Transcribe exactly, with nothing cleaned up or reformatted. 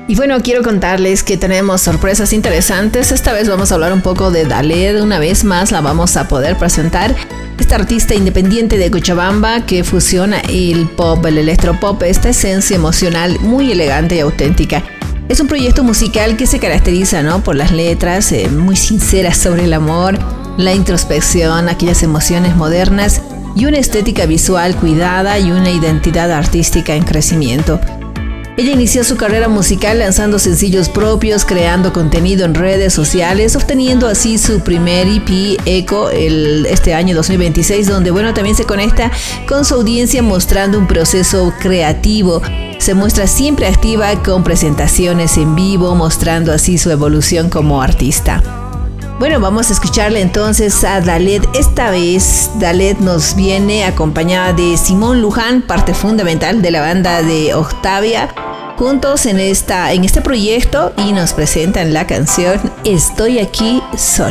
Y bueno, quiero contarles que tenemos sorpresas interesantes. Esta vez vamos a hablar un poco de Dalet. Una vez más la vamos a poder presentar. Esta artista independiente de Cochabamba que fusiona el pop, el electropop, esta esencia emocional muy elegante y auténtica. Es un proyecto musical que se caracteriza, ¿no?, por las letras eh, muy sinceras sobre el amor, la introspección, aquellas emociones modernas y una estética visual cuidada y una identidad artística en crecimiento. Ella inició su carrera musical lanzando sencillos propios, creando contenido en redes sociales, obteniendo así su primer E P, Echo, el, este año dos mil veintiséis, donde bueno, también se conecta con su audiencia mostrando un proceso creativo. Se muestra siempre activa con presentaciones en vivo, mostrando así su evolución como artista. Bueno, vamos a escucharle entonces a Dalet. Esta vez Dalet nos viene acompañada de Simón Luján, parte fundamental de la banda de Octavia, juntos en, esta, en este proyecto, y nos presentan la canción Estoy aquí sola.